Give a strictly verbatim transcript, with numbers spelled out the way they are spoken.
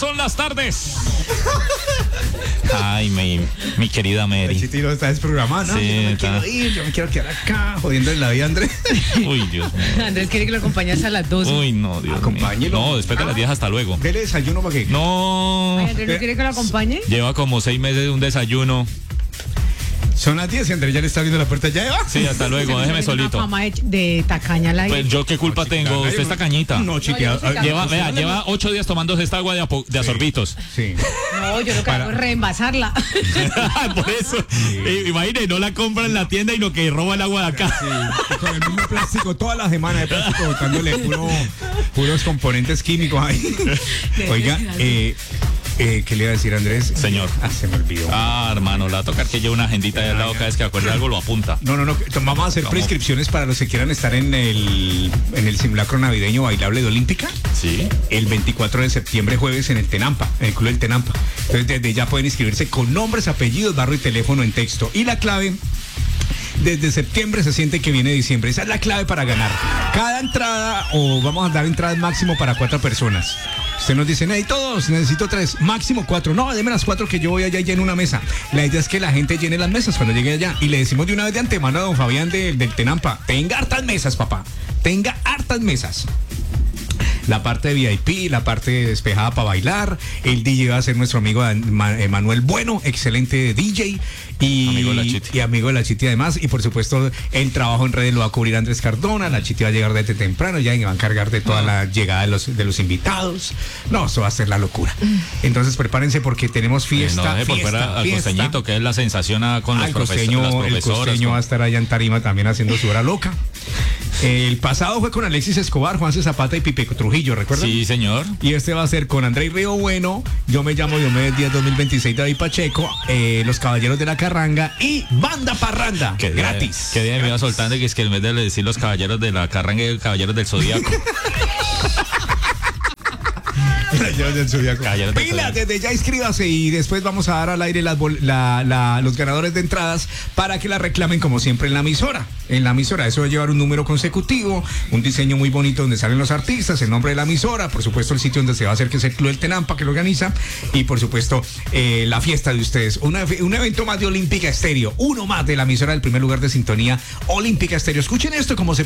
son las tardes. Ay, mi, mi querida Mary. Chitiro está desprogramado, ¿no? Sí, yo no me está. quiero ir, yo me quiero quedar acá, jodiendo en la vida, Andrés. Uy, Dios mío. Andrés quiere que lo acompañes a las doce. Uy, no, Dios Acompáñelo. mío. No, después de las diez, hasta luego. Dele desayuno para que... No. Ay, Andrés no quiere que lo acompañe. Lleva como seis meses de un desayuno. Son las diez y Andrés ya le está abriendo la puerta. ¿Ya va? Sí, hasta luego, déjeme Tiene solito. Una fama de, de tacaña la Pues yo qué culpa tengo, usted está cañita. No, chiquia. No, yo no sé, Lleva, no, vea, no, no. lleva ocho días tomándose esta agua de, apo- de asorbitos. Sí. No, yo lo que hago es reembasarla. Por eso, eh, imagínate, no la compra en la tienda y lo que roba el agua de acá. Sí, y con el mismo plástico, toda la semana de plástico, botándole puro, puros componentes químicos ahí. Oiga, eh, eh, ¿qué le iba a decir, Andrés? Señor. Ah, se me olvidó. Ah, hermano, le va a tocar que lleve una agendita ahí al lado, cada vez que acuerde algo lo apunta. No, no, no, vamos a hacer ¿Cómo? prescripciones para los que quieran estar en el, en el simulacro navideño bailable de Olímpica. Sí. El veinticuatro de septiembre, jueves, en el Tenampa, en el Club del Tenampa. Entonces, desde ya pueden inscribirse con nombres, apellidos, barrio y teléfono en texto. Y la clave, desde septiembre se siente que viene diciembre. Esa es la clave para ganar. Cada entrada, o vamos a dar entradas máximo para cuatro personas. Usted nos dice, hey, todos, necesito tres, máximo cuatro. No, deme las cuatro que yo voy allá y lleno una mesa. La idea es que la gente llene las mesas cuando llegue allá. Y le decimos de una vez de antemano a don Fabián de- del Tenampa, tenga hartas mesas, papá. Tenga hartas mesas. La parte de V I P, la parte despejada para bailar. El D J va a ser nuestro amigo Ma- eh, Manuel Bueno, excelente D J. Y, Amigo de la Chiti. y amigo de la Chiti además. Y por supuesto, el trabajo en redes lo va a cubrir Andrés Cardona. La Chiti va a llegar desde temprano ya y va a encargar de toda la llegada de los, de los invitados. No, eso va a ser la locura. Entonces prepárense porque tenemos Eh, fiesta. no deje por fiesta, fuera al fiesta. costeñito, que es la sensación ah, con los Al profesores, costeño, las el profesoras. costeño con- va a estar allá en tarima también haciendo su hora loca. El pasado fue con Alexis Escobar, Juanse Zapata y Pipe Trujillo, ¿recuerdan? Sí, señor. Y este va a ser con André Río Bueno, Yo me llamo Diomedes Díaz dos mil veintiséis, David Pacheco, eh, Los Caballeros de la Carranga y Banda Parranda, Que día- gratis. Que día me iba soltando que es que en vez de decir los caballeros de la carranga y caballeros del zodiaco. Caballeros del Zodiaco. Caballeros del Pila, Zodiaco. desde ya inscríbase y después vamos a dar al aire las bol- la- la- los ganadores de entradas para que la reclamen como siempre en la emisora. En la emisora, eso va a llevar un número consecutivo, un diseño muy bonito donde salen los artistas, el nombre de la emisora, por supuesto el sitio donde se va a hacer, que es el Club del Tenampa, que lo organiza, y por supuesto eh, la fiesta de ustedes. Una- un evento más de Olímpica Estéreo, uno más de la emisora del primer lugar de sintonía, Olímpica Estéreo. Escuchen esto como se